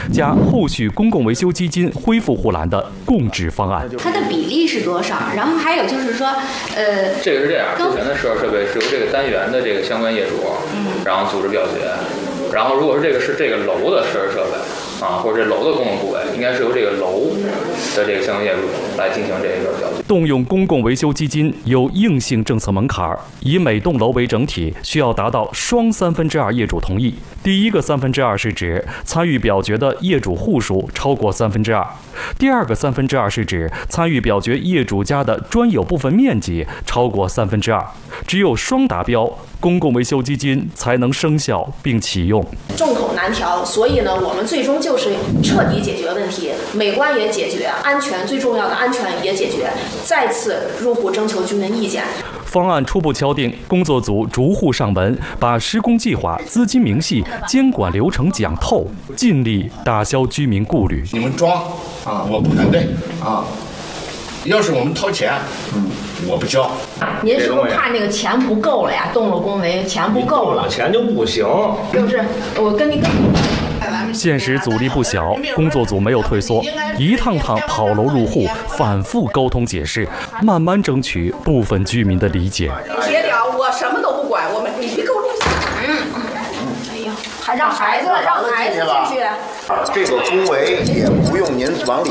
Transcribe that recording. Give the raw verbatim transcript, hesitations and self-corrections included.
加后续公共维修基金恢复护栏的共治方案。 它的比例是多少？然后还有就是说，呃， 这个是这样，授权的设设备是由这个单元的这个相关业主，嗯，然后组织表决。然后，如果说这个是这个楼的设施设备啊，或者这楼的公共部位，应该是由这个楼的这个相关业主来进行这个表决。 动用公共维修基金有硬性政策门槛，以每栋楼为整体，需要达到双三分之二业主同意。第一个三分之二是指参与表决的业主户数超过三分之二，第二个三分之二是指参与表决业主家的专有部分面积超过三分之二。只有双达标，公共维修基金才能生效并启用。 众口难调，所以呢，我们最终就是彻底解决问题，美观也解决，安全最重要的安全也解决，再次入户征求居民意见。 方案初步敲定，工作组逐户上门，把施工计划、资金明细、监管流程讲透，尽力打消居民顾虑。 你们装啊，我不反对啊。要是我们掏钱，嗯，我不交。 您是不是怕那个钱不够了呀？动了工维钱不够了， 钱就不行。 就是我跟你跟。 现实阻力不小，工作组没有退缩，一趟趟跑楼入户，反复沟通解释，慢慢争取部分居民的理解。 别聊，我什么都不管，我们你别给我录下。 嗯，哎呀，还让孩子让孩子进去。 这个工维也不用您往里